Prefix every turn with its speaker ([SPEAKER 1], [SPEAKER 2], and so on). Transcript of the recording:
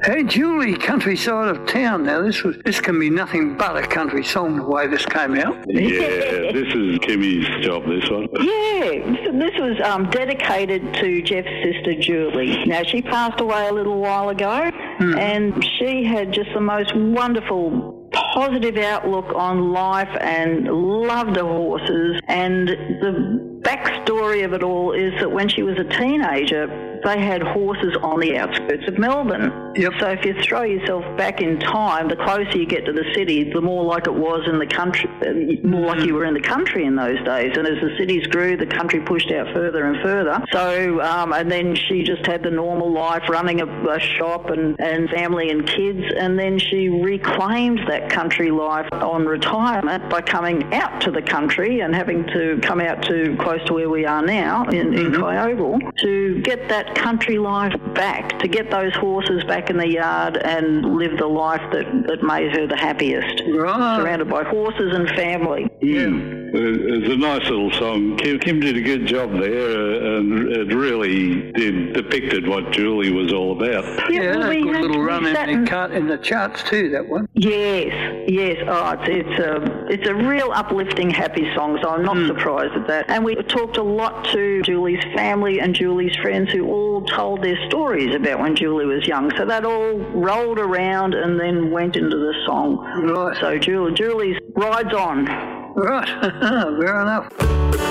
[SPEAKER 1] Hey, Julie, countryside of town. Now, this can be nothing but a country song the way this came out.
[SPEAKER 2] Yeah, this is Kimmy's job, this one.
[SPEAKER 3] Yeah, this was dedicated to Jeff's sister Julie. Now, she passed away a little while ago, and she had just the most wonderful positive outlook on life and loved the horses. And the backstory of it all is that when she was a teenager, they had horses on the outskirts of Melbourne.
[SPEAKER 1] Yep.
[SPEAKER 3] So if you throw yourself back in time, the closer you get to the city, the more like it was in the country, more like you were in the country in those days. And as the cities grew, the country pushed out further and further. So, and then she just had the normal life, running a shop and family and kids. And then she reclaimed that country life on retirement by coming out to the country and having to come out to close to where we are now in Kyogle to get that country life back, to get those horses back in the yard and live the life that made her the happiest.
[SPEAKER 1] Right.
[SPEAKER 3] Surrounded by horses and family.
[SPEAKER 2] It's a nice little song. Kim did a good job there, and it really depicted what Julie was all about.
[SPEAKER 1] Yeah,
[SPEAKER 3] well,
[SPEAKER 1] a good little run in
[SPEAKER 3] the
[SPEAKER 1] the charts too, that one.
[SPEAKER 3] Yes. Oh, it's a real uplifting, happy song, so I'm not surprised at that. And we talked a lot to Julie's family and Julie's friends who all told their stories about when Julie was young. So that all rolled around and then went into the song.
[SPEAKER 1] Right.
[SPEAKER 3] So Julie's rides on.
[SPEAKER 1] Right. Fair enough.